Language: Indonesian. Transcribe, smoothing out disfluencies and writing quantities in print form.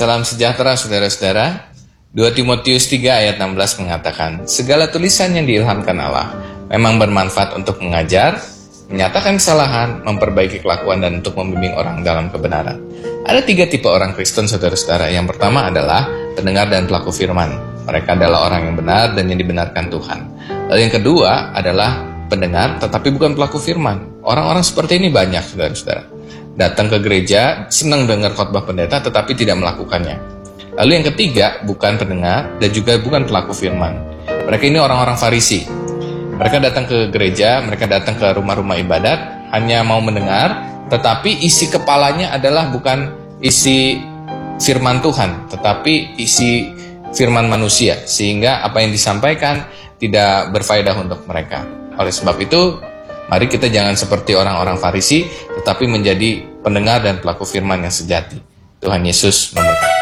Salam sejahtera saudara-saudara. 2 Timotius 3 ayat 16 mengatakan, segala tulisan yang diilhamkan Allah memang bermanfaat untuk mengajar, menyatakan kesalahan, memperbaiki kelakuan, dan untuk membimbing orang dalam kebenaran. Ada 3 tipe orang Kristen saudara-saudara. Yang pertama adalah pendengar dan pelaku firman. Mereka adalah orang yang benar dan yang dibenarkan Tuhan. Lalu yang kedua adalah pendengar tetapi bukan pelaku firman. Orang-orang seperti ini banyak saudara-saudara. Datang ke gereja, senang dengar khotbah pendeta tetapi tidak melakukannya. Lalu yang ketiga, bukan pendengar dan juga bukan pelaku firman. Mereka ini orang-orang Farisi. Mereka datang ke gereja, mereka datang ke rumah-rumah ibadat, hanya mau mendengar, tetapi isi kepalanya adalah bukan isi firman Tuhan, tetapi isi firman manusia. Sehingga apa yang disampaikan tidak berfaedah untuk mereka. Oleh sebab itu, mari kita jangan seperti orang-orang Farisi, tetapi menjadi pendengar dan pelaku firman yang sejati. Tuhan Yesus memberkati.